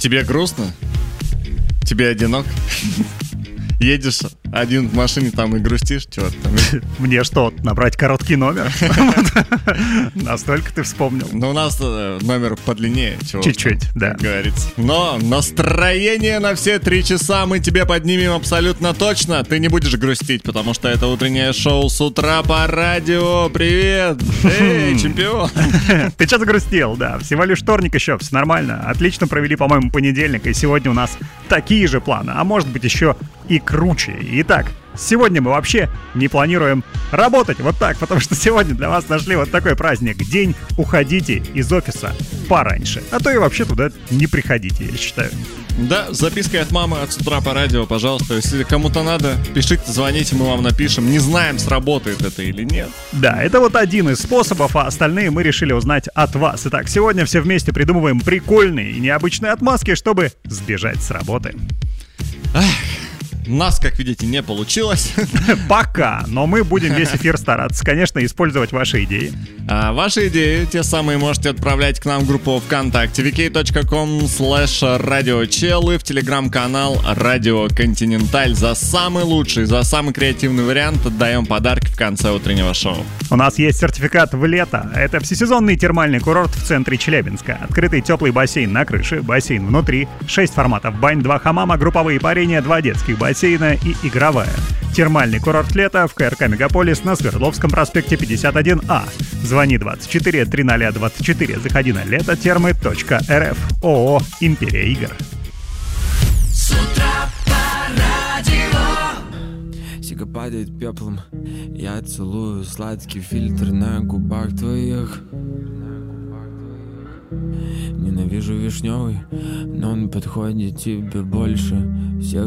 Тебе грустно? Тебе одинок? Едешь один в машине там и грустишь, чего ты там? Мне что, набрать короткий номер? Настолько ты вспомнил. Ну, у нас номер подлиннее, чего чуть-чуть, там, да. Как говорится. Но настроение на все 3 часа мы тебе поднимем абсолютно точно. Ты не будешь грустить, потому что это утреннее шоу с утра по радио. Привет! Эй, чемпион! Ты что загрустил, да. Всего лишь вторник еще, все нормально. Отлично провели, по-моему, понедельник. И сегодня у нас такие же планы, а может быть еще и круче. Итак, сегодня мы вообще не планируем работать вот так, потому что сегодня для вас нашли вот такой праздник. День «Уходите из офиса пораньше». А то и вообще туда не приходите, я считаю. Да, с запиской от мамы от утра по радио, пожалуйста. Если кому-то надо, пишите, звоните, мы вам напишем. Не знаем, сработает это или нет. Да, это вот один из способов, а остальные мы решили узнать от вас. Итак, сегодня все вместе придумываем прикольные и необычные отмазки, чтобы сбежать с работы. Нас, как видите, не получилось. Пока, но мы будем весь эфир стараться, конечно, использовать ваши идеи. А ваши идеи, те самые, можете отправлять к нам в группу ВКонтакте vk.com/радиочел и в телеграм-канал Радио Континенталь. За самый лучший, за самый креативный вариант отдаем подарки в конце утреннего шоу. У нас есть сертификат в лето. Это всесезонный термальный курорт в центре Челябинска. Открытый теплый бассейн на крыше, бассейн внутри, 6 форматов бань, 2 хамама, групповые парения, 2 детских бассейна и игровая. Термальный курорт лета в КРК «Мегаполис» на Свердловском проспекте 51А. Звони 24 300 24. Заходи на летотермы.рф. ООО «Империя игр». С утра по радио. Сига падает пеплом. Я целую сладкий фильтр на губах твоих. Ненавижу вишневый, но он подходит тебе больше всех